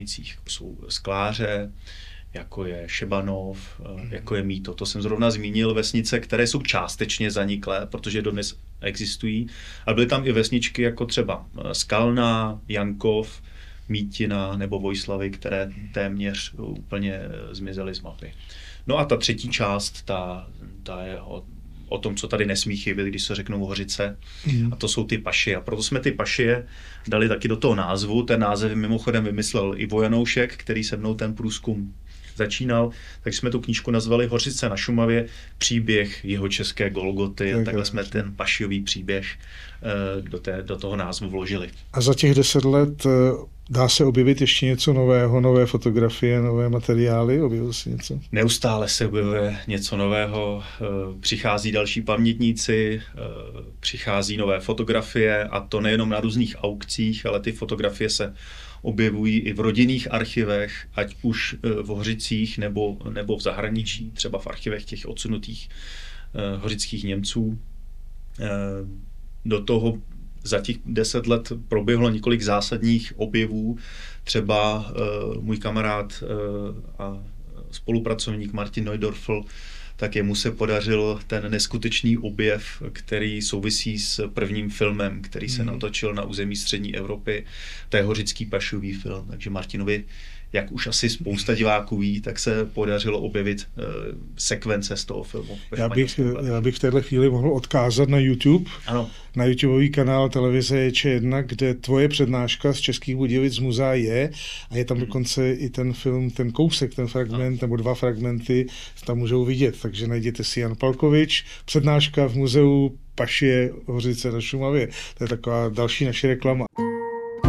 Jsou skláře, jako je Šebanov, jako je Mýto. To jsem zrovna zmínil, vesnice, které jsou částečně zaniklé, protože dodnes existují. Ale byly tam i vesničky jako třeba Skalná, Jankov, Mítina nebo Vojslavy, které téměř úplně zmizely z mapy. No a ta třetí část, ta je o tom, co tady nesmí chybět, když se řeknou Hořice. A to jsou ty pašie. A proto jsme ty pašie dali taky do toho názvu. Ten název mimochodem vymyslel Ivo Janoušek, který se mnou ten průzkum začínal. Takže jsme tu knížku nazvali Hořice na Šumavě, příběh jihočeské Golgoty. A takhle jsme ten pašiový příběh do toho názvu vložili. A za těch 10 let dá se objevit ještě něco nového, nové fotografie, nové materiály? Objevilo se něco? Neustále se objevuje něco nového, přichází další pamětníci, přichází nové fotografie a to nejenom na různých aukcích, ale ty fotografie se objevují i v rodinných archivech, ať už v Hořicích nebo v zahraničí, třeba v archivech těch odsunutých hořických Němců. Do toho za těch 10 let proběhlo několik zásadních objevů. Třeba můj kamarád a spolupracovník Martin Neudorfl, tak jemu se podařil ten neskutečný objev, který souvisí s prvním filmem, který se natočil na území střední Evropy. To je hořický pašový film. Takže Martinovi, jak už asi spousta diváků ví, tak se podařilo objevit sekvence z toho filmu. Já bych v této chvíli mohl odkázat na YouTube. Ano. Na YouTubeový kanál televize Č1, kde tvoje přednáška z Českých Budějovic z muzea je a je tam dokonce i ten film, ten kousek, ten fragment nebo 2 fragmenty tam můžou vidět. Takže najděte si Jan Palkovič, přednáška v muzeu Pašie Hořice na Šumavě. To je taková další naše reklama.